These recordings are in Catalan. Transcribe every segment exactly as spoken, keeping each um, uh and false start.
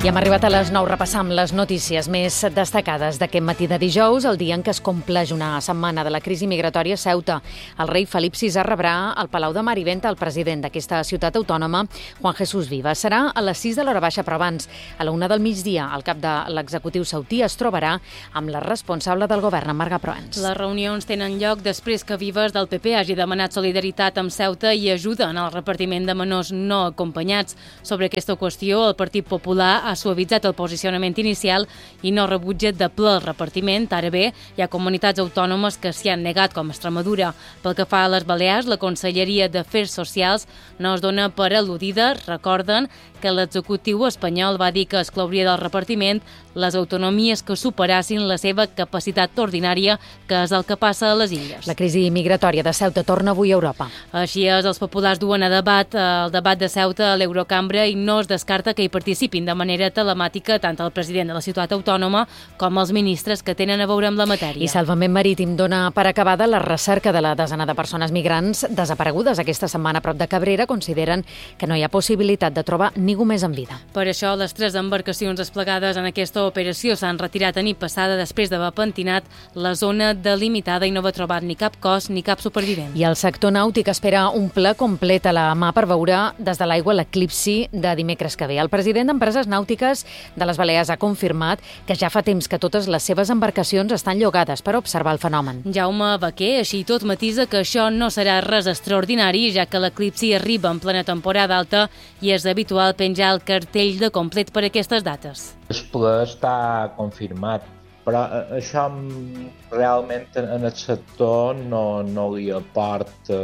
I hem arribat a les nou. Repassam les notícies més destacades d'aquest matí de dijous, el dia en què es compleix una setmana de la crisi migratòria a Ceuta. El rei Felip sisè rebrà al Palau de Mar i Venta el president d'aquesta ciutat autònoma, Juan Jesús Viva. Serà a les sis de l'hora baixa, però abans, a la una del migdia, el cap de l'executiu sautí es trobarà amb la responsable del govern, Marga Proens. Les reunions tenen lloc després que Vives del P P hagi demanat solidaritat amb Ceuta i ajuda en el repartiment de menors no acompanyats. Sobre aquesta qüestió, el Partit Popular ha suavitzat el posicionament inicial i no rebutja de ple el repartiment. Ara bé, hi ha comunitats autònomes que s'hi han negat, com Extremadura. Pel que fa a les Balears, la Conselleria d'Afers Socials no es dona per al·ludida. Recorden que l'executiu espanyol va dir que exclouria del repartiment les autonomies que superassin la seva capacitat ordinària, que és el que passa a les illes. La crisi migratòria de Ceuta torna avui a Europa. Així és, els populars duen a debat el debat de Ceuta a l'Eurocambra i no es descarta que hi participin de manera telemàtica tant el president de la ciutat autònoma com els ministres que tenen a veure amb la matèria. I Salvament Marítim dona per acabada la recerca de la desena de persones migrants desaparegudes aquesta setmana a prop de Cabrera. Consideren que no hi ha possibilitat de trobar ningú més en vida. Per això, les tres embarcacions desplegades en aquesta operació s'han retirat a nit passada després d'haver pentinat la zona delimitada i no va trobar ni cap cos ni cap supervivent. I el sector nàutic espera un ple complet a la mà per veure des de l'aigua l'eclipsi de dimecres que ve. El president d'Empreses Nàutiques de les Balears ha confirmat que ja fa temps que totes les seves embarcacions estan llogades per observar el fenomen. Jaume Baquer, així i tot, matisa que això no serà res extraordinari, ja que l'eclipsi arriba en plena temporada alta i és habitual penjar el cartell de complet per aquestes dates. El ple està confirmat, però això realment en el sector no, no li aporta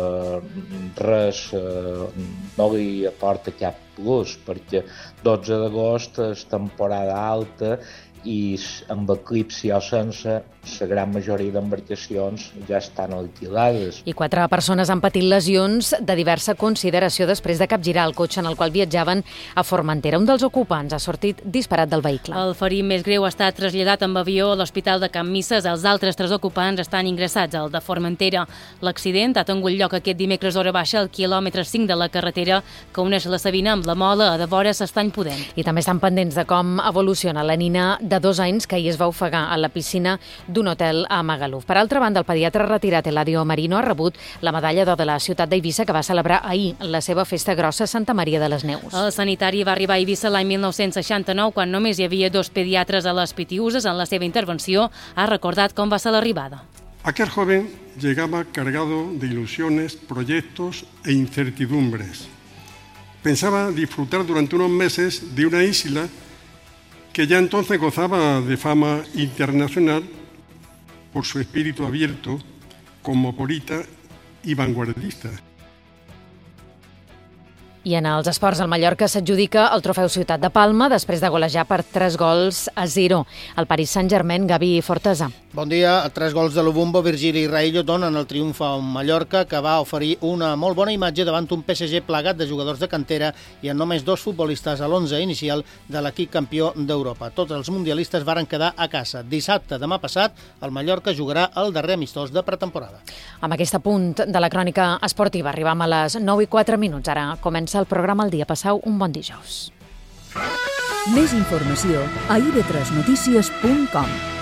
res, no li aporta cap plus, perquè dotze d'agost és temporada alta i amb eclipsi o sense, la gran majoria d'embarcacions ja estan alquilades. I quatre persones han patit lesions de diversa consideració després de capgirar el cotxe en el qual viatjaven a Formentera. Un dels ocupants ha sortit disparat del vehicle. El ferit més greu ha estat traslladat amb avió a l'Hospital de Can Misses. Els altres tres ocupants estan ingressats al de Formentera. L'accident ha tingut lloc aquest dimecres hora baixa al quilòmetre cinc de la carretera que uneix la Sabina amb la Mola a devora s'Estany Pudent. I també estan pendents de com evoluciona la nina de dos anys que ahir es va ofegar a la piscina d'un hotel a Magaluf. Per altra banda, el pediatre retirat Eladio Marino ha rebut la medalla d'or de la ciutat d'Eivissa, que va celebrar ahir la seva festa grossa a Santa Maria de les Neus. El sanitari va arribar a Eivissa l'any mil nou-cents seixanta-nou, quan només hi havia dos pediatres a les Pitiüses. En la seva intervenció ha recordat com va ser l'arribada. Aquel joven llegaba cargado de ilusiones, proyectos e incertidumbres. Pensaba disfrutar durante unos meses de una isla que ya entonces gozaba de fama internacional por su espíritu abierto, cosmopolita y vanguardista. I en els esports, el Mallorca s'adjudica el trofeu Ciutat de Palma després de golejar per tres gols a zero. El Paris Saint-Germain, Gavi Fortesa. Bon dia. Tres gols de l'Ubumbo, Virgili i Raillo donen el triomf a un Mallorca que va oferir una molt bona imatge davant un P S G plagat de jugadors de cantera i amb només dos futbolistes a l'onze inicial de l'equip campió d'Europa. Tots els mundialistes varen quedar a casa. Dissabte, demà passat, el Mallorca jugarà el darrer amistós de pretemporada. Amb aquest apunt de la crònica esportiva arribam a les nou i quatre minuts. Ara comença el programa El dia. Passau un bon dijous. Més informació a i de tres notícies punt com.